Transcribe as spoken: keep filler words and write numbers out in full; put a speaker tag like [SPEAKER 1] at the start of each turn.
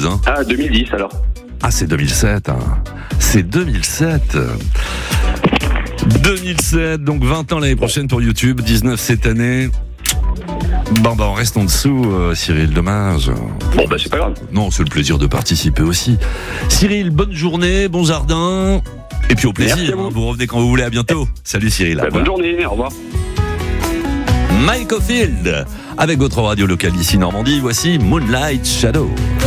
[SPEAKER 1] douze. Hein.
[SPEAKER 2] Ah, deux mille dix alors.
[SPEAKER 1] Ah, c'est deux mille sept. Hein. C'est deux mille sept. deux mille sept, donc vingt ans l'année prochaine pour YouTube, dix-neuf cette année. Bon, bah, on reste en dessous, euh, Cyril, dommage.
[SPEAKER 2] Bon, bah, c'est pas grave.
[SPEAKER 1] Non, c'est le plaisir de participer aussi. Cyril, bonne journée, bon jardin. Et puis au plaisir, vous. Hein, vous revenez quand vous voulez, à bientôt. Salut Cyril.
[SPEAKER 2] Bah, bonne journée, au revoir.
[SPEAKER 1] Mike Oldfield, avec votre radio locale d'ici Normandie, voici Moonlight Shadow.